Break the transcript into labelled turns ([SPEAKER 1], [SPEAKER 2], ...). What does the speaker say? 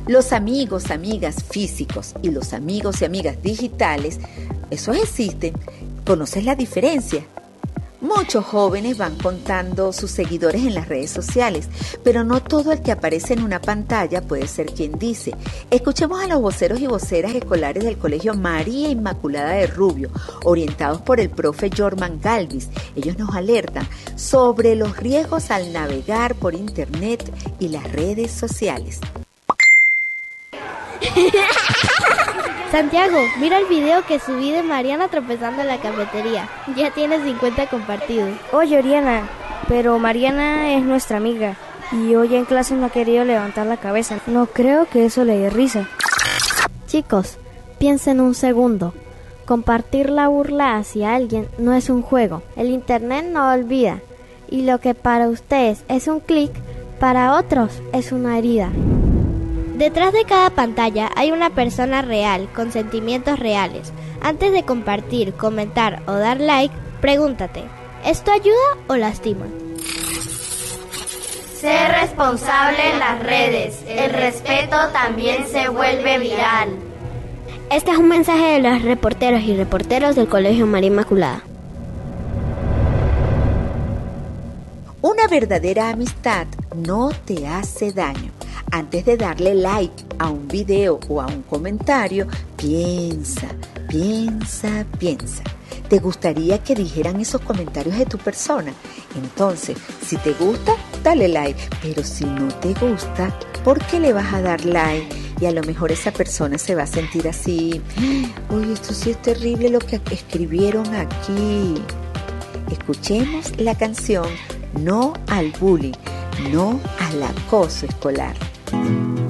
[SPEAKER 1] Los amigos, amigas físicos y los amigos y amigas digitales, esos existen. ¿Conoces la diferencia? Muchos jóvenes van contando sus seguidores en las redes sociales, pero no todo el que aparece en una pantalla puede ser quien dice. Escuchemos a los voceros y voceras escolares del Colegio María Inmaculada de Rubio, orientados por el profe Jorman Galvis. Ellos nos alertan sobre los riesgos al navegar por internet y las redes sociales.
[SPEAKER 2] Santiago, mira el video que subí de Mariana tropezando en la cafetería. Ya tiene 50 compartidos.
[SPEAKER 3] Oye, Oriana, pero Mariana es nuestra amiga y hoy en clase no ha querido levantar la cabeza. No creo que eso le dé risa.
[SPEAKER 2] Chicos, piensen un segundo. Compartir la burla hacia alguien no es un juego. El internet no olvida. Y lo que para ustedes es un clic, para otros es una herida. Detrás de cada pantalla hay una persona real, con sentimientos reales. Antes de compartir, comentar o dar like, pregúntate, ¿esto ayuda o lastima?
[SPEAKER 4] Sé responsable en las redes. El respeto también se vuelve viral.
[SPEAKER 2] Este es un mensaje de los reporteros y reporteros del Colegio María Inmaculada.
[SPEAKER 1] Una verdadera amistad no te hace daño. Antes de darle like a un video o a un comentario, piensa. ¿Te gustaría que dijeran esos comentarios de tu persona? Entonces, si te gusta, dale like. Pero si no te gusta, ¿por qué le vas a dar like? Y a lo mejor esa persona se va a sentir así. Oye, esto sí es terrible lo que escribieron aquí. Escuchemos la canción No al bullying, no al acoso escolar.